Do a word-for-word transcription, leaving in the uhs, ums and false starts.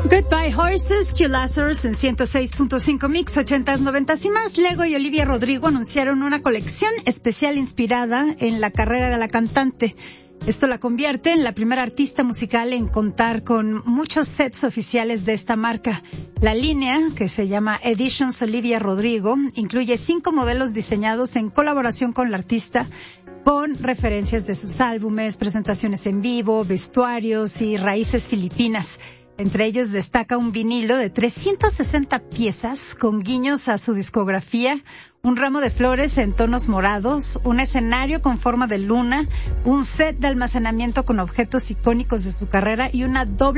Goodbye Horses, Q Lazarus en ciento seis punto cinco Mix, ochentas, noventas y más. Lego y Olivia Rodrigo anunciaron una colección especial inspirada en la carrera de la cantante. Esto la convierte en la primera artista musical en contar con muchos sets oficiales de esta marca. La línea, que se llama Editions Olivia Rodrigo, incluye cinco modelos diseñados en colaboración con la artista, con referencias de sus álbumes, presentaciones en vivo, vestuarios y raíces filipinas. Entre ellos destaca un vinilo de trescientas sesenta piezas con guiños a su discografía, un ramo de flores en tonos morados, un escenario con forma de luna, un set de almacenamiento con objetos icónicos de su carrera y una doble